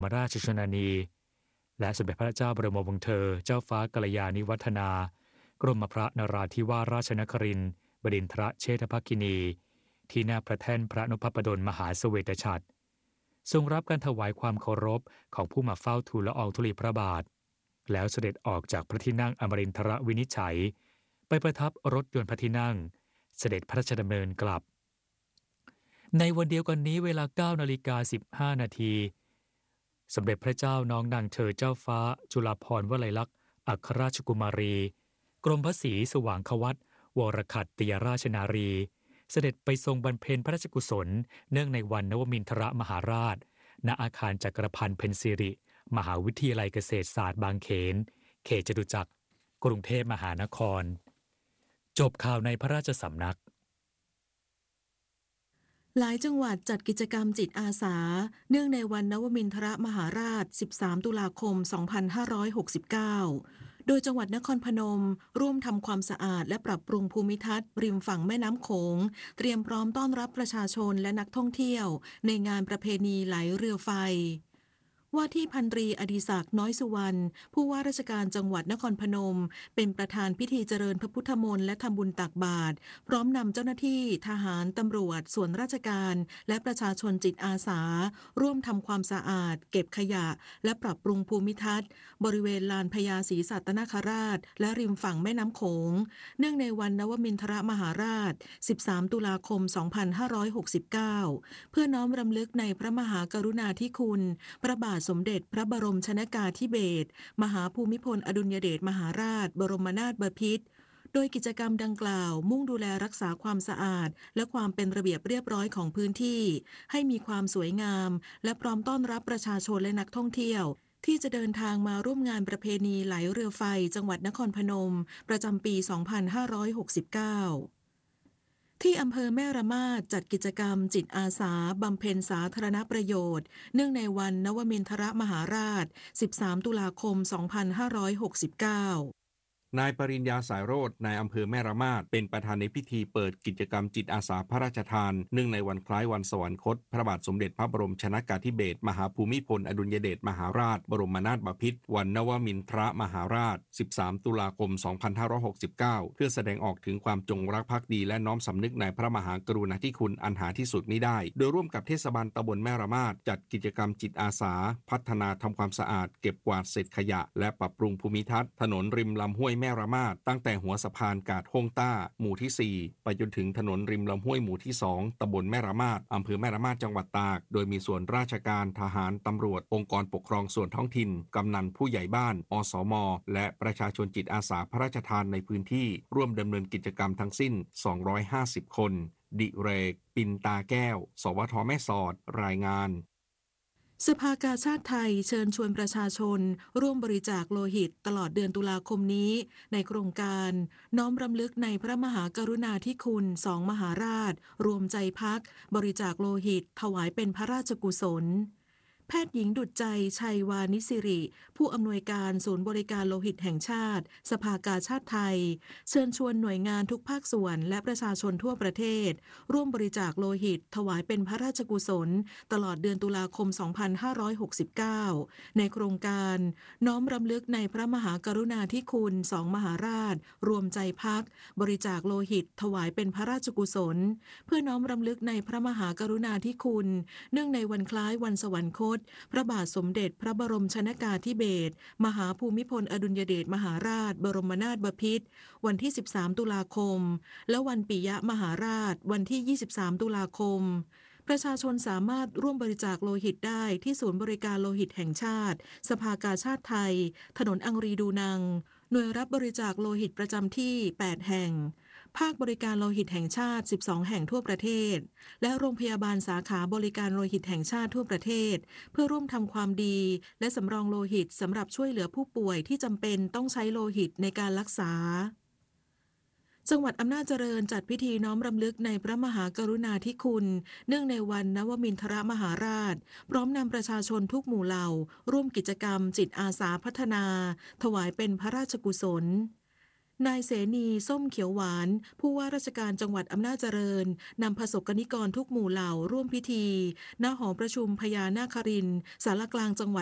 มราชชนนีและสมเด็จพระเจ้าบรมวงศ์เธอเจ้าฟ้ากัลยาณิวัฒนากรมพระนราธิวาสราชนครินทร์บดินทรเชษฐภคินีที่หน้าพระแท่นพระนพปดลมหาเสวตฉัตรทรงรับการถวายความเคารพของผู้มาเฝ้าทูลละอองธุลีพระบาทแล้วเสด็จออกจากพระที่นั่งอมรินทรวินิจฉัยไปประทับรถยนต์พระที่นั่งเสด็จพระราชดำเนินกลับในวันเดียวกันนี้เวลา 9:15 นาทีสมเด็จพระเจ้าน้องนางเธอเจ้าฟ้าจุฬาภรณ์วลัยลักษณ์อัครราชกุมารีกรมพระศรีสว่างควัตวรขัตติยราชนารีเสด็จไปทรงบำเพ็ญพระราชกุศลเนื่องในวันนวมินทรมหาราชณอาคารจักรพันธ์เพ็ญศิริมหาวิทยาลัยเกษตรศาสตร์บางเขนเขตจตุจักรกรุงเทพมหานครจบข่าวในพระราชสำนักหลายจังหวัดจัดกิจกรรมจิตอาสาเนื่องในวันนวมินทรมหาราช13ตุลาคม2569โดยจังหวัดนครพนมร่วมทำความสะอาดและปรับปรุงภูมิทัศน์ริมฝั่งแม่น้ำโขงเตรียมพร้อมต้อนรับประชาชนและนักท่องเที่ยวในงานประเพณีไหลเรือไฟว่าที่พันตรีอดิศักดิ์น้อยสุวรรณผู้ว่าราชการจังหวัดนครพนมเป็นประธานพิธีเจริญพระพุทธมนต์และทำบุญตักบาตรพร้อมนำเจ้าหน้าที่ทหารตำรวจส่วนราชการและประชาชนจิตอาสาร่วมทำความสะอาดเก็บขยะและปรับปรุงภูมิทัศน์บริเวณลานพญาศรีสัตนคราชและริมฝั่งแม่น้ำโขงเนื่องในวันนวมินทรมหาราช13ตุลาคม2569เพื่อน้อมรำลึกในพระมหากรุณาธิคุณพระบาทสมเด็จพระบรมชนกาธิเบศรมหาภูมิพลอดุลยเดชมหาราชบรมนาถบพิตรโดยกิจกรรมดังกล่าวมุ่งดูแลรักษาความสะอาดและความเป็นระเบียบเรียบร้อยของพื้นที่ให้มีความสวยงามและพร้อมต้อนรับประชาชนและนักท่องเที่ยวที่จะเดินทางมาร่วมงานประเพณีไหลเรือไฟจังหวัดนครพนมประจำปี 2569ที่อำเภอแม่ระมาดจัดกิจกรรมจิตอาสาบำเพ็ญสาธารณประโยชน์เนื่องในวันนวมินทรมหาราช13ตุลาคม2569 นายปริญญาสายโรจน์นายอำเภอแม่ระมาดเป็นประธานในพิธีเปิดกิจกรรมจิตอาสาพระราชทานเนื่องในวันคล้ายวันสวรรคตพระบาทสมเด็จพระบรมชนกาธิเบศรมหาภูมิพลอดุลยเดชมหาราชบรมนาถบพิตรวันนวมินทรมหาราช13ตุลาคม2569เพื่อแสดงออกถึงความจงรักภักดีและน้อมสำนึกในพระมหากรุณาธิคุณอันหาที่สุดมิได้โดยร่วมกับเทศบาลตำบลแม่ระมาดจัดกิจกรรมจิตอาสาพัฒนาทำความสะอาดเก็บกวาดเศษขยะและปรับปรุงภูมิทัศน์ถนนริมลำห้วยแม่ระมาดตั้งแต่หัวสะพานกาดฮ่งต้าหมู่ที่4ไปจนถึงถนนริมลำห้วยหมู่ที่2ตำบลแม่ระมาดอำเภอแม่ระมาดจังหวัดตากโดยมีส่วนราชการทหารตำรวจองค์กรปกครองส่วนท้องถิ่นกำนันผู้ใหญ่บ้านอสมและประชาชนจิตอาสาพระราชทานในพื้นที่ร่วมดำเนินกิจกรรมทั้งสิ้น250คนดิเรกปินตาแก้วสวทแม่สอดรายงานสภากาชาดไทยเชิญชวนประชาชนร่วมบริจาคโลหิตตลอดเดือนตุลาคมนี้ในโครงการน้อมรำลึกในพระมหากรุณาธิคุณ2มหาราชรวมใจพักบริจาคโลหิตถวายเป็นพระราชกุศลแพทย์หญิงดุจใจชัยวานิสิริผู้อำนวยการศูนย์บริการโลหิตแห่งชาติสภากาชาดไทยเชิญชวนหน่วยงานทุกภาคส่วนและประชาชนทั่วประเทศร่วมบริจาคโลหิตถวายเป็นพระราชกุศลตลอดเดือนตุลาคม2569ในโครงการน้อมรำลึกในพระมหากรุณาธิคุณ2มหาราชรวมใจพักบริจาคโลหิตถวายเป็นพระราชกุศลเพื่อน้อมรำลึกในพระมหากรุณาธิคุณเนื่องในวันคล้ายวันสวรรคตพระบาทสมเด็จพระบรมชนกาธิเบศรมหาภูมิพลอดุลยเดชมหาราชบรมนาถบพิตรวันที่13ตุลาคมและวันปิยมหาราชวันที่23ตุลาคมประชาชนสามารถร่วมบริจาคโลหิตได้ที่ศูนย์บริการโลหิตแห่งชาติสภากาชาดไทยถนนอังรีดูนังหน่วยรับบริจาคโลหิตประจำที่8แห่งภาคบริการโลหิตแห่งชาติ12แห่งทั่วประเทศและโรงพยาบาลสาขาบริการโลหิตแห่งชาติทั่วประเทศเพื่อร่วมทำความดีและสำรองโลหิตสำหรับช่วยเหลือผู้ป่วยที่จำเป็นต้องใช้โลหิตในการรักษาจังหวัดอำนาจเจริญจัดพิธีน้อมรำลึกในพระมหากรุณาธิคุณเนื่องในวันนวมินทรมหาราชพร้อมนำประชาชนทุกหมู่เหล่าร่วมกิจกรรมจิตอาสาพัฒนาถวายเป็นพระราชกุศลนายเสนีส้มเขียวหวานผู้ว่าราชการจังหวัดอำนาจเจริญนำประสบกนิกรทุกหมู่เหล่าร่วมพิธีณหอประชุมพญานาครินทร์ศาลากลางจังหวัด